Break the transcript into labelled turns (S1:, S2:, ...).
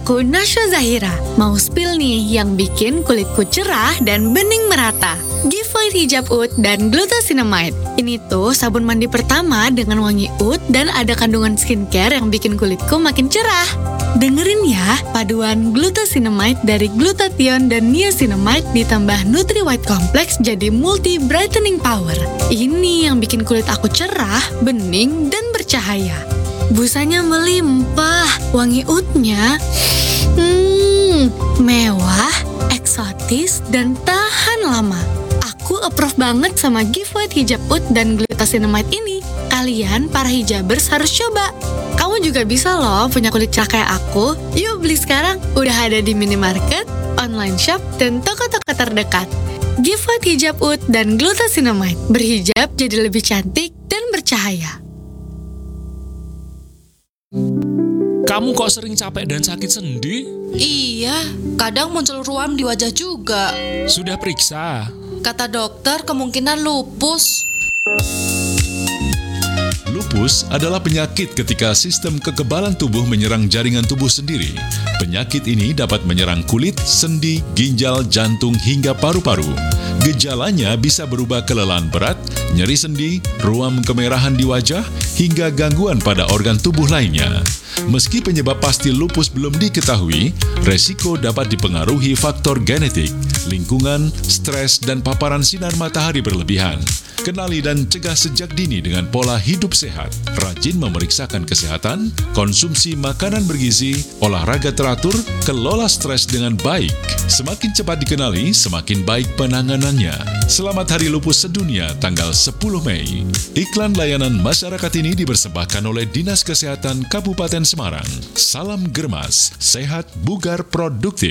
S1: aku Nasya Zahira. Mau spill nih yang bikin kulitku cerah dan bening merata. Giveaway hijab oud dan glucosinamide. Ini tuh sabun mandi pertama dengan wangi oud dan ada kandungan skincare yang bikin kulitku makin cerah. Dengerin ya, paduan glucosinamide dari glutathione dan niacinamide ditambah Nutri White Complex jadi multi brightening power. Ini yang bikin kulit aku cerah, bening, dan bercahaya. Busanya melimpah, wangi oudnya mewah, eksotis, dan tahan lama. Aku approve banget sama giveaway hijab oud dan glucosinamide ini. Kalian para hijabers harus coba. Kamu juga bisa loh punya kulit cerah kayak aku. Yuk beli sekarang, udah ada di minimarket, online shop, dan toko-toko terdekat. Giveaway hijab oud dan glucosinamide. Berhijab jadi lebih cantik dan bercahaya.
S2: Kamu kok sering capek dan sakit sendi?
S3: Iya, kadang muncul ruam di wajah juga.
S2: Sudah periksa?
S3: Kata dokter kemungkinan lupus.
S4: Lupus adalah penyakit ketika sistem kekebalan tubuh menyerang jaringan tubuh sendiri. Penyakit ini dapat menyerang kulit, sendi, ginjal, jantung, hingga paru-paru. Gejalanya bisa berubah kelelahan berat, nyeri sendi, ruam kemerahan di wajah, hingga gangguan pada organ tubuh lainnya. Meski penyebab pasti lupus belum diketahui, resiko dapat dipengaruhi faktor genetik, lingkungan, stres, dan paparan sinar matahari berlebihan. Kenali dan cegah sejak dini dengan pola hidup sehat, rajin memeriksakan kesehatan, konsumsi makanan bergizi, olahraga teratur, kelola stres dengan baik. Semakin cepat dikenali, semakin baik penanganannya. Selamat Hari Lupus Sedunia tanggal 10 Mei. Iklan layanan masyarakat ini dipersembahkan oleh Dinas Kesehatan Kabupaten Semarang. Salam Germas, sehat, bugar, produktif.